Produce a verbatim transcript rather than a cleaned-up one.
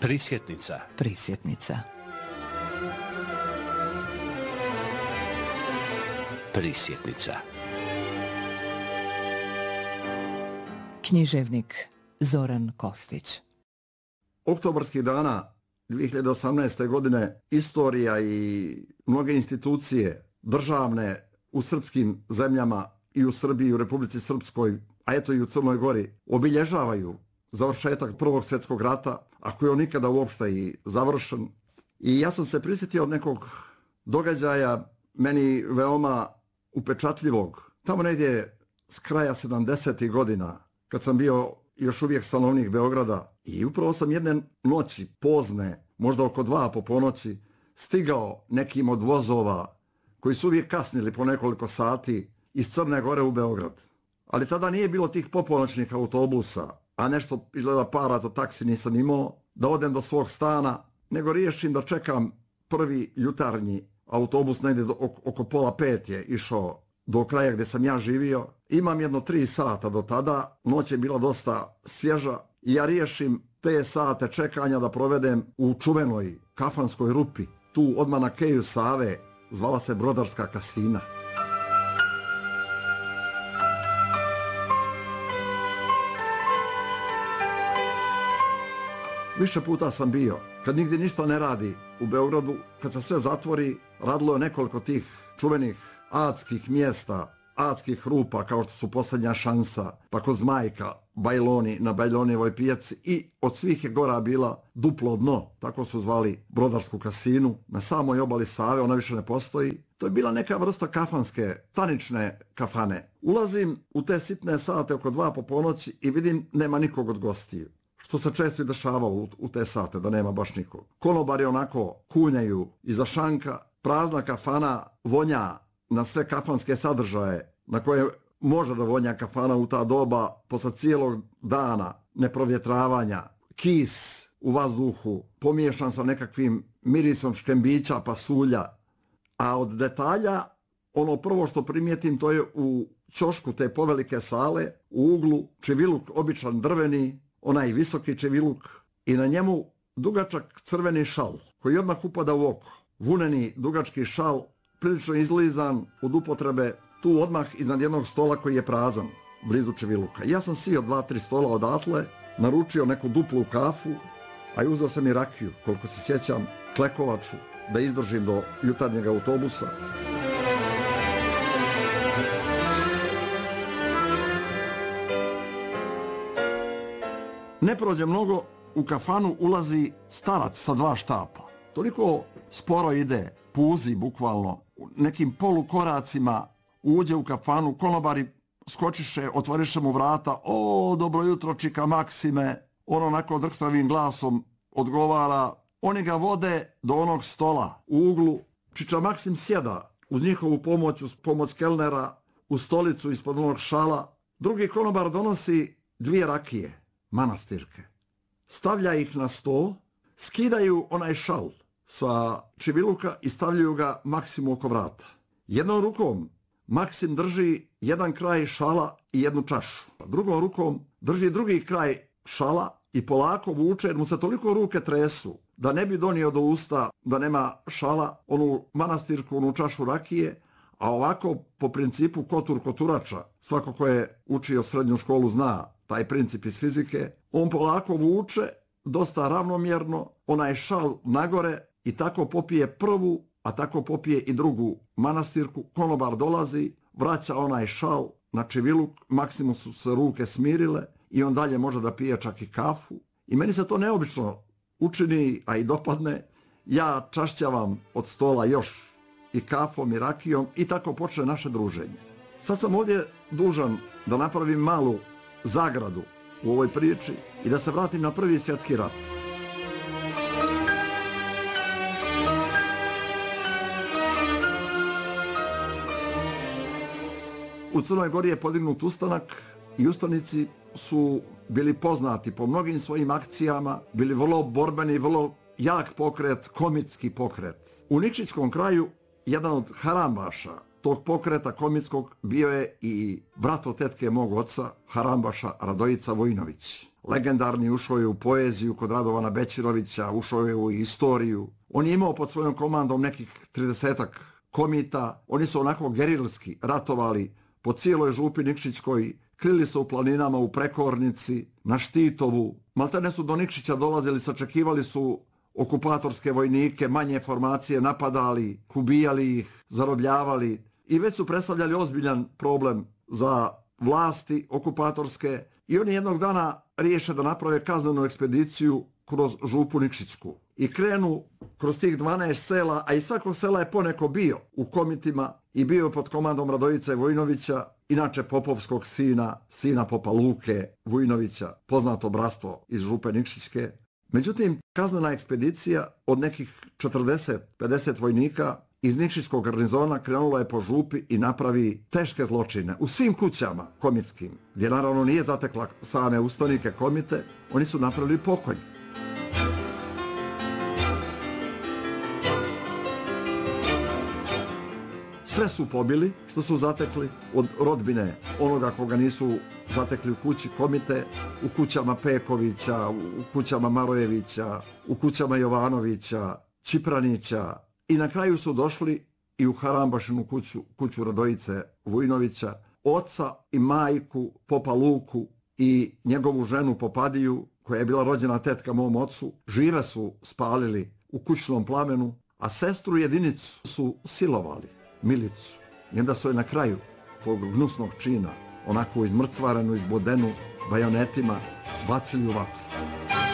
Prisjetnica. Prisjetnica. Prisjetnica. Književnik Zoran Kostić. Oktobarskih dana dvije hiljade osamnaeste. godine istorija i mnoge institucije državne u srpskim zemljama i u Srbiji, u Republici Srpskoj, a eto i u Crnoj Gori, obilježavaju završetak Prvog svjetskog rata, ako je on nikada uopšte i završen. I ja sam se prisjetio nekog događaja meni veoma upečatljivog, tamo negdje s kraja sedamdesetih godina, kad sam bio još uvijek stanovnik Beograda, i upravo sam jedne noći pozne, možda oko dva po ponoći, stigao nekim od vozova koji su uvijek kasnili po nekoliko sati iz Crne Gore u Beograd. Ali tada nije bilo tih poponoćnih autobusa, a nešto izgleda para za taksi nisam imao, da odem do svog stana, nego riješim da čekam prvi jutarnji autobus, negdje oko, oko pola pet je išao do kraja gdje sam ja živio. Imam jedno tri sata do tada, noć je bila dosta svježa i ja riješim te sate čekanja da provedem u čuvenoj kafanskoj rupi, tu odmah na keju Save, zvala se Brodarska kasina. Više puta sam bio, kad nigdje ništa ne radi u Beogradu, kad se sve zatvori, radilo je nekoliko tih čuvenih adskih mjesta, adskih rupa, kao što su Posljednja šansa, pa kod Zmajka, Bajloni na Bajlonijevoj pijaci, i od svih je gora bila Duplo dno, tako su zvali Brodarsku kasinu, na samoj obali Save, ona više ne postoji. To je bila neka vrsta kafanske, stanične kafane. Ulazim u te sitne sate oko dva po ponoći i vidim nema nikog od gostiju, što se često i dešavalo u, u te sate, da nema baš nikog. Konobari onako kunjaju iza šanka, prazna kafana vonja na sve kafanske sadržaje na koje može da vonja kafana u ta doba posle cijelog dana neprovjetravanja, kis u vazduhu pomiješan sa nekakvim mirisom škembića, pasulja. A od detalja, ono prvo što primijetim, to je u ćošku te povelike sale, u uglu čiviluk običan drveni, onaj visoki čiviluk, i na njemu dugačak crveni šal koji odmah upada u oko. Vuneni dugački šal, prilično izlizan od upotrebe, tu odmah iznad jednog stola koji je prazan, blizu čiviluka. Ja sam sio dva, tri stola odatle, naručio neku duplu kafu, a i uzeo sam i rakiju, koliko se sjećam, klekovaču, da izdržim do jutarnjeg autobusa. Ne prođe mnogo, u kafanu ulazi starac sa dva štapa. Toliko sporo ide, puzi bukvalno, nekim polukoracima uđe u kafanu, konobari skočiše, otvoriše mu vrata, o, dobro jutro, čika Maksime, on onako drhtavim glasom odgovara, oni ga vode do onog stola u uglu, čiča Maksim sjeda uz njihovu pomoć, uz pomoć kelnera, u stolicu ispod onog šala. Drugi konobar donosi dvije rakije, manastirke, stavlja ih na sto, skidaju onaj šal sa čiviluka i stavljaju ga Maksimu oko vrata. Jednom rukom Maksim drži jedan kraj šala i jednu čašu. Drugom rukom drži drugi kraj šala i polako vuče, jer mu se toliko ruke tresu da ne bi donio do usta, da nema šala, onu manastirku, onu čašu rakije, a ovako po principu kotur koturača, svako ko je učio srednju školu zna taj princip iz fizike, on polako vuče, dosta ravnomjerno, onaj šal nagore i tako popije prvu, a tako popije i drugu manastirku. Konobar dolazi, vraća onaj šal na čiviluk, Maksimu su se ruke smirile i on dalje može da pije čak i kafu. I meni se to neobično učini, a i dopadne. Ja čašćavam od stola još i kafom i rakijom i tako počne naše druženje. Sad sam ovdje dužan da napravim malu zagradu u ovoj priči i da se vratim na Prvi svjetski rat. U Crnoj Gori je podignut ustanak i ustanici su bili poznati po mnogim svojim akcijama, bili vrlo borbeni, vrlo jak pokret, komitski pokret. U Nikšićkom kraju jedan od harambaša tog pokreta komitskog bio je i brat od tetke mog oca, harambaša Radojica Vojinović. legendarni, ušao je u poeziju kod Radovana Bećirovića, ušao je u istoriju. On je imao pod svojom komandom nekih tridesetak komita. Oni su onako gerilski ratovali po cijeloj župi Nikšićkoj, krili se u planinama, u Prekornici, na Štitovu. Maltene su do Nikšića dolazili, sačekivali su okupatorske vojnike, manje formacije, napadali, ubijali ih, zarobljavali i već su predstavljali ozbiljan problem za vlasti okupatorske i oni jednog dana riješe da naprave kaznenu ekspediciju kroz župu Nikšićku i krenu kroz tih dvanaest sela, a iz svakog sela je poneko bio u komitima i bio pod komandom Radojice Vujnovića, inače popovskog sina, sina popa Luke Vujnovića, poznato bratstvo iz župe Nikšićke. Međutim, kaznena ekspedicija od nekih četrdeset pedeset vojnika iz Nikšićkog garnizona krenula je po župi i napravi teške zločine u svim kućama komitskim, gdje naravno nije zatekla same ustanike komite, oni su napravili pokolj. Sve su pobili što su zatekli od rodbine onoga koga nisu zatekli u kući komite, u kućama Pekovića, u kućama Marojevića, u kućama Jovanovića, Čipranića i na kraju su došli i u Harambašinu kuću, kuću Radojice Vujnovića, oca i majku popa Luku i njegovu ženu Popadiju, koja je bila rođena tetka mom ocu. Žive su spalili u kućnom plamenu, a sestru Jedinicu su silovali, Milicu. I onda su je na kraju tog gnusnog čina, onako izmrcvarenu, izbodenu bajonetima, bacili u vatru.